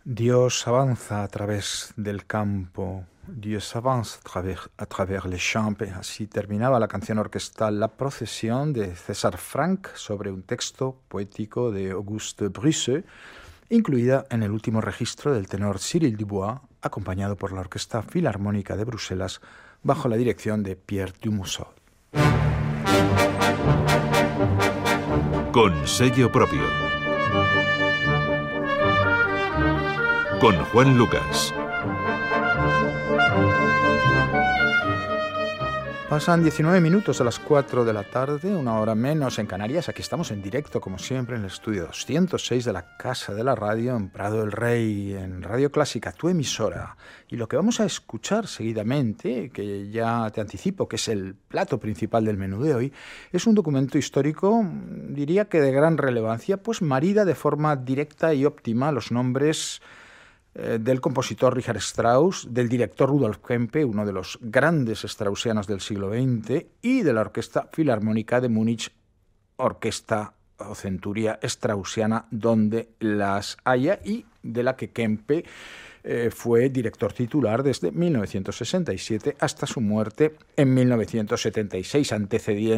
Dios avanza a través del campo, Dios avance à travers les champs. Así terminaba la canción orquestal La Procesión de César Franck sobre un texto poético de Auguste Brusse, incluida en el último registro del tenor Cyril Dubois, acompañado por la Orquesta Filarmónica de Bruselas bajo la dirección de Pierre Dumusson. Con sello propio. Con Juan Lucas. Pasan 19 minutos de las 4 de la tarde, una hora menos en Canarias. Aquí estamos en directo, como siempre, en el estudio 206 de la Casa de la Radio, en Prado del Rey, en Radio Clásica, tu emisora. Y lo que vamos a escuchar seguidamente, que ya te anticipo que es el plato principal del menú de hoy, es un documento histórico, diría que de gran relevancia, pues marida de forma directa y óptima los nombres del compositor Richard Strauss, del director Rudolf Kempe, uno de los grandes straussianos del siglo XX, y de la Orquesta Filarmónica de Múnich, orquesta o centuria straussiana donde las haya, y de la que Kempe fue director titular desde 1967 hasta su muerte en 1976, antecediendo